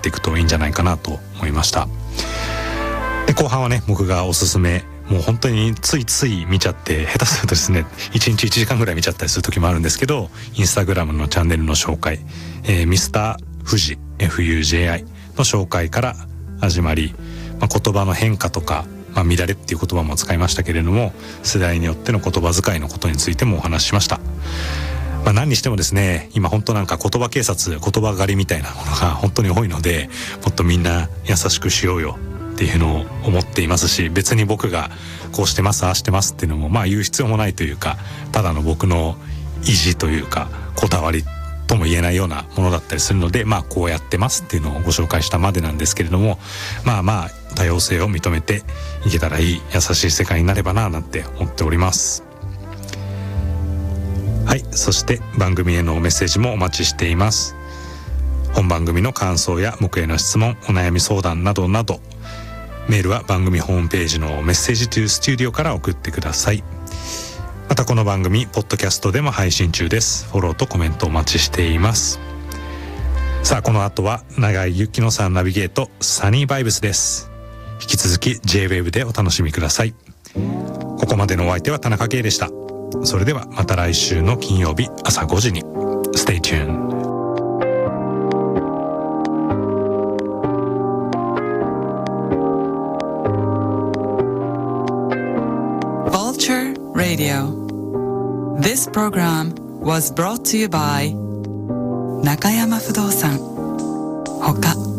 っていくといいんじゃないかなと思いました。で後半はね、僕がおすすめ、もう本当についつい見ちゃって、下手するとですね1日1時間ぐらい見ちゃったりする時もあるんですけど、インスタグラムのチャンネルの紹介、ミスターフジ FUJI の紹介から始まり、言葉の変化とか、乱れっていう言葉も使いましたけれども、世代によっての言葉遣いのことについてもお話ししました。何にしてもですね、今本当なんか言葉警察、言葉狩りみたいなものが本当に多いので、もっとみんな優しくしようよっていうのを思っていますし、別に僕がこうしてますああしてますっていうのも言う必要もないというか、ただの僕の意地というかこだわりとも言えないようなものだったりするので、こうやってますっていうのをご紹介したまでなんですけれども、多様性を認めていけたらいい優しい世界になればななんて思っております。はい、そして番組へのメッセージもお待ちしています。本番組の感想や僕への質問、お悩み相談などなど、メールは番組ホームページのメッセージトゥスタジオから送ってください。またこの番組ポッドキャストでも配信中です。フォローとコメントお待ちしています。さあこの後は永井ゆきのさんナビゲートサニーバイブスです。引き続き J-Wave でお楽しみください。ここまでのお相手は田中圭でした。それではまた来週の金曜日朝5時に Stay tuned。 Vulture Radio. This program was brought to you by 中山不動産ほか